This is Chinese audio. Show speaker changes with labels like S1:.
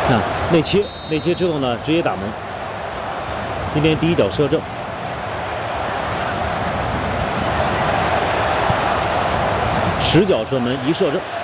S1: 看内切之后呢，直接打门。今天第一脚射正，实脚射门一射正。